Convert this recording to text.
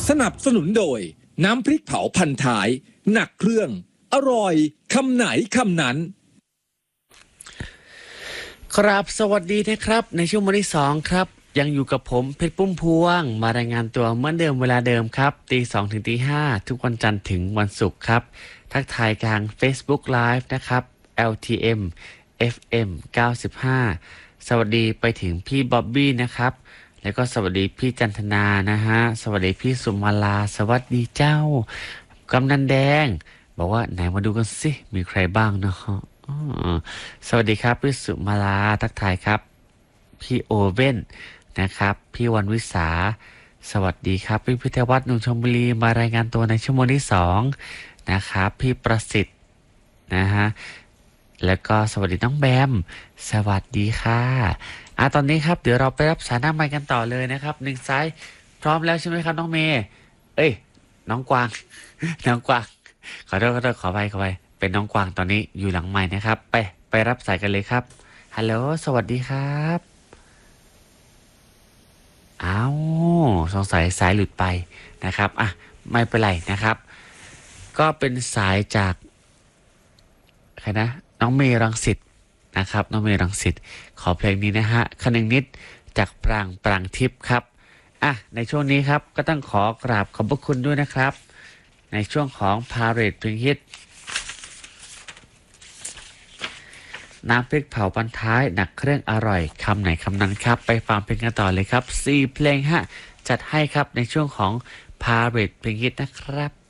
สนับสนุนโดยน้ำพริกเผาพันท้ายหนักเครื่องอร่อยคำไหนคำนั้นครับสวัสดีนะครับในช่วงวันที่2ครับยังอยู่กับผมเพชรปุ้มพวงมารายงานตัวเหมือนเดิมเวลาเดิมครับตี 2 ถึงตี 5ทุกวันจันทร์ถึงวันศุกร์ครับทักทายทาง Facebook Live นะครับ LTM FM 95สวัสดีไปถึงพี่บ๊อบบี้นะครับแล้วก็สวัสดีพี่จันทนานะฮะสวัสดีพี่สุมาลาสวัสดีเจ้ากำนันแดงบอกว่าไหนมาดูกันสิมีใครบ้างนะฮะสวัสดีครับพี่สุมาลาทักทายครับพี่โอเว่นนะครับพี่วันวิสาสวัสดีครับพี่พิทวัฒน์หนุ่มชลบุรีมารายงานตัวในชั่วโมงที่2นะครับพี่ประสิทธิ์นะฮะแล้วก็สวัสดีน้องแบมสวัสดีค่ะตอนนี้ครับเดี๋ยวเราไปรับสายหน้าไมค์กันต่อเลยนะครับหนึ่งสายพร้อมแล้วใช่ไหมครับน้องเมย์น้องกวาง น้องกวางขอโทษขอไปเป็นน้องกวางตอนนี้อยู่หลังไมค์นะครับไปรับสายกันเลยครับฮัลโหลสวัสดีครับสงสัยสายหลุดไปนะครับไม่เป็นไรนะครับก็เป็นสายจากใครนะน้องเมย์รังสิตนะครับน้องเมย์รังสิตขอเพลงนี้นะฮะคันหนึ่งนิดจากปรางทิพย์ครับในช่วงนี้ครับก็ต้องขอกราบขอบพระคุณด้วยนะครับในช่วงของ Parade เพลงฮิตน้ำพริกเผาพันท้ายหนักเครื่องอร่อยคำไหนคำนั้นครับไปฟังเพลงกันต่อเลยครับ4เพลงจัดให้ครับในช่วงของ Parade เพลงฮิตนะครับ